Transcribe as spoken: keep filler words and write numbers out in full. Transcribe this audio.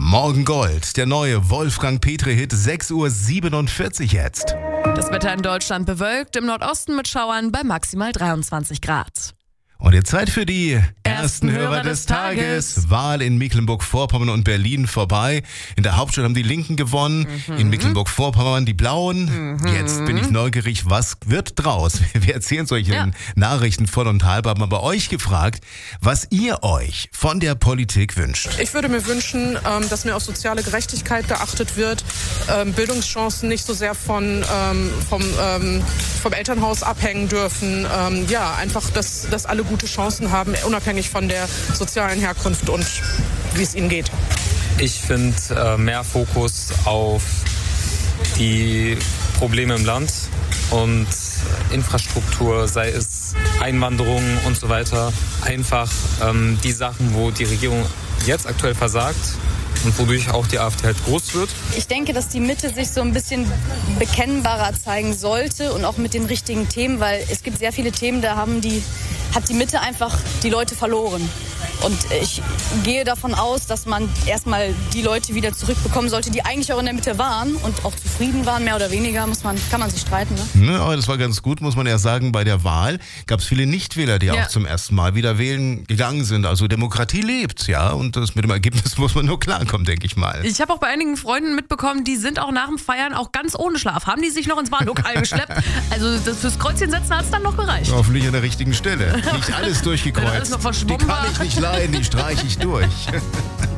Morgen Gold, der neue Wolfgang Petri-Hit, sechs Uhr siebenundvierzig jetzt. Das Wetter in Deutschland bewölkt, im Nordosten mit Schauern bei maximal dreiundzwanzig Grad. Und jetzt Zeit für die ersten, Ersten Hörer, Hörer des des Tages. Tages. Wahl in Mecklenburg-Vorpommern und Berlin vorbei. In der Hauptstadt haben die Linken gewonnen, Mhm. in Mecklenburg-Vorpommern die Blauen. Mhm. Jetzt bin ich neugierig, was wird draus? Wir erzählen es euch in Ja. den Nachrichten voll und halb, haben aber euch gefragt, was ihr euch von der Politik wünscht. Ich würde mir wünschen, ähm, dass mehr auf soziale Gerechtigkeit geachtet wird, ähm, Bildungschancen nicht so sehr von, ähm, vom, ähm, vom Elternhaus abhängen dürfen. Ähm, ja, einfach, dass, dass alle gute Chancen haben, unabhängig von der sozialen Herkunft und wie es ihnen geht. Ich finde äh, mehr Fokus auf die Probleme im Land und Infrastruktur, sei es Einwanderung und so weiter. Einfach ähm, die Sachen, wo die Regierung jetzt aktuell versagt und wodurch auch die AfD halt groß wird. Ich denke, dass die Mitte sich so ein bisschen bekennbarer zeigen sollte und auch mit den richtigen Themen, weil es gibt sehr viele Themen, da haben die, hat die Mitte einfach die Leute verloren. Und ich gehe davon aus, dass man erstmal die Leute wieder zurückbekommen sollte, die eigentlich auch in der Mitte waren und auch zufrieden waren, mehr oder weniger, muss man, kann man sich streiten. Ne? Ne, aber das war ganz gut, muss man ja sagen. Bei der Wahl gab es viele Nichtwähler, die Ja. auch zum ersten Mal wieder wählen gegangen sind. Also Demokratie lebt, ja. Und das mit dem Ergebnis muss man nur klarkommen, denke ich mal. Ich habe auch bei einigen Freunden mitbekommen, die sind auch nach dem Feiern auch ganz ohne Schlaf. Haben die sich noch ins Wahllokal geschleppt? Also das fürs Kreuzchen setzen hat es dann noch gereicht. Hoffentlich an der richtigen Stelle. Nicht alles durchgekreuzt. Wenn alles noch Die verschwommen kann war. ich nicht leiden, die streiche ich durch.